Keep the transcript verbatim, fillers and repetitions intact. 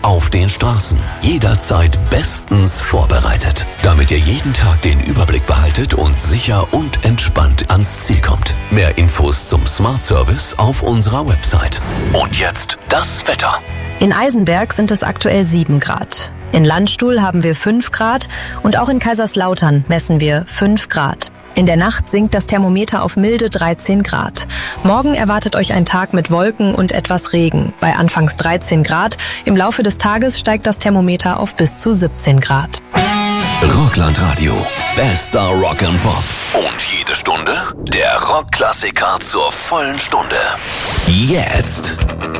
auf den Straßen. Jederzeit bestens vorbereitet, damit ihr jeden Tag den Überblick behaltet und sicher und entspannt ans Ziel kommt. Mehr Infos zum Smart Service auf unserer Website. Und jetzt das Wetter. In Eisenberg sind es aktuell sieben Grad. In Landstuhl haben wir fünf Grad und auch in Kaiserslautern messen wir fünf Grad. In der Nacht sinkt das Thermometer auf milde dreizehn Grad. Morgen erwartet euch ein Tag mit Wolken und etwas Regen. Bei anfangs dreizehn Grad. Im Laufe des Tages steigt das Thermometer auf bis zu siebzehn Grad. Rockland-Radio. Bester Rock and Pop. Und jede Stunde der Rockklassiker zur vollen Stunde. Jetzt